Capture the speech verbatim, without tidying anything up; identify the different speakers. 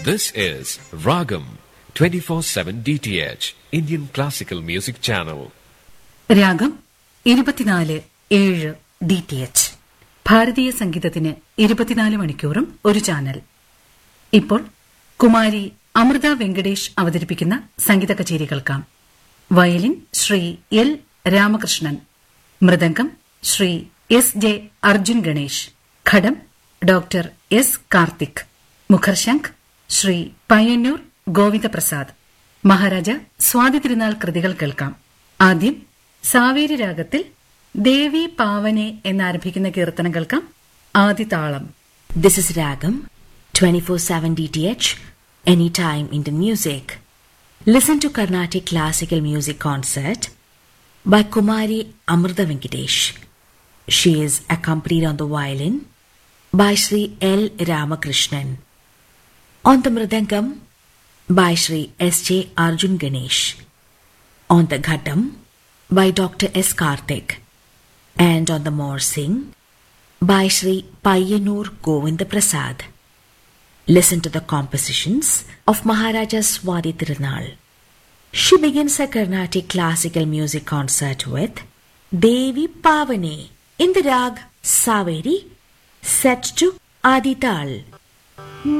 Speaker 1: This is Ragam twenty-four seven D T H, Indian Classical Music Channel.
Speaker 2: രാഗം ഇരുപത്തിനാല് ഏഴ് D T H, ഭാരതീയ സംഗീതത്തിന് ഇരുപത്തിനാല് മണിക്കൂറും ഒരു ചാനൽ. ഇപ്പോൾ കുമാരി അമൃത വെങ്കടേഷ് അവതരിപ്പിക്കുന്ന സംഗീത കച്ചേരി കേൾക്കാം. Violin Shri L Ramakrishnan, mridangam Shri S J Arjun Ganesh, ഘടം ഡോക്ടർ എസ് കാർത്തിക്, മുഖർശംഖ് ശ്രീ പയ്യന്നൂർ ഗോവിന്ദപ്രസാദ്. മഹാരാജ സ്വാതി തിരുനാൾ കൃതികൾ കേൾക്കാം. ആദ്യം സാവേരി രാഗത്തിൽ ദേവി പാവനെ എന്നാരംഭിക്കുന്ന കീർത്തനം കേൾക്കാം. ആദിതാളം.
Speaker 3: This is Ragam twenty-four seven D T H, anytime Indian music. Listen to Carnatic Classical Music Concert by Kumari Amrita Venkatesh. She is accompanied on the violin by Sri L. Ramakrishnan. On the mridangam by Sri S J Arjun Ganesh. On the ghatam by Doctor S. Karthik. And on the morsing by Sri Payyanur Govinda Prasad. Listen to the compositions of Maharaja Swati Tirunal. She begins her Carnatic classical music concert with Devi Pavane in the rag Saveri, set to Adital.